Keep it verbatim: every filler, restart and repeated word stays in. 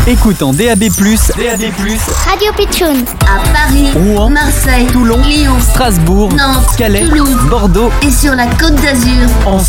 Écoute en D A B plus, D A B plus, Radio Pitchoun. À Paris, Rouen, Marseille, Toulon, Lyon, Strasbourg, Nantes, Calais, Toulouse Bordeaux et sur la Côte d'Azur. En